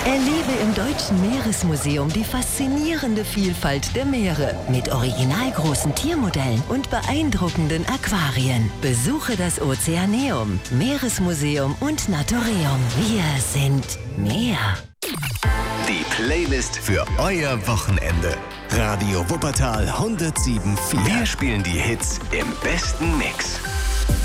Erlebe im Deutschen Meeresmuseum die faszinierende Vielfalt der Meere mit originalgroßen Tiermodellen und beeindruckenden Aquarien. Besuche das Ozeaneum, Meeresmuseum und Naturium. Wir sind Meer. Die Playlist für euer Wochenende. Radio Wuppertal 107.4. Wir spielen die Hits im besten Mix.